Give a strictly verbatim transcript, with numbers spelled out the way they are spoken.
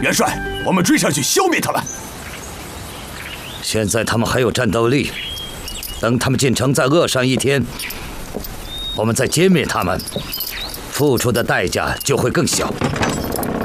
元帅，我们追上去消灭他们。 现在他们还有战斗力，等他们进城再饿上一天，我们再歼灭他们，付出的代价就会更小。